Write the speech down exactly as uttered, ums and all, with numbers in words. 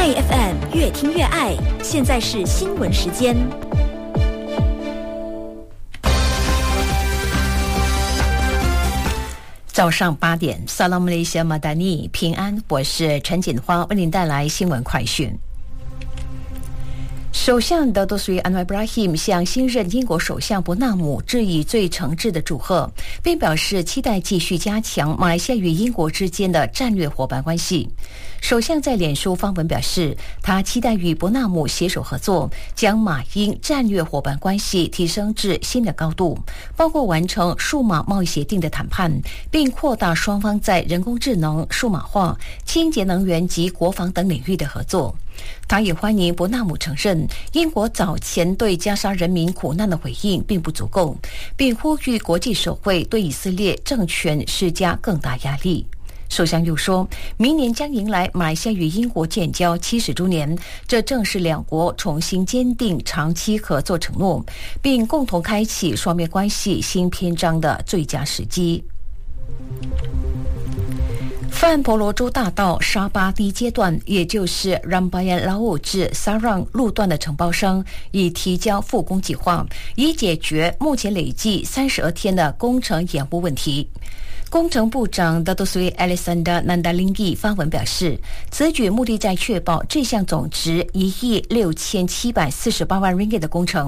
爱 F M 越听越爱，现在是新闻时间。 早上八点，萨拉姆雷西亚马达尼平安，我是陈锦花，为您带来新闻快讯。首相德多苏伊安瓦布拉希向新任英国首相伯纳姆致以最诚挚的祝贺，并表示期待继续加强马来西亚与英国之间的战略伙伴关系。首相在脸书发文表示，他期待与伯纳姆携手合作，将马英战略伙伴关系提升至新的高度，包括完成数码贸易协定的谈判，并扩大双方在人工智能、数码化、清洁能源及国防等领域的合作。他也欢迎伯纳姆承认，英国早前对加沙人民苦难的回应并不足够，并呼吁国际社会对以色列政权施加更大压力。首相又说，明年将迎来马来西亚与英国建交七十周年，这正是两国重新坚定长期合作承诺，并共同开启双边关系新篇章的最佳时机。范婆罗洲大道沙巴第一阶段，也就是 Rambayan Laut 至 Sarang 路段的承包商已提交复工计划，以解决目前累计三十二天的工程延误问题。工程部长德多苏伊 Alexander Nandalingi 发文表示，此举目的在确保这项总值一亿六千七百四十八万 ringgit 的工程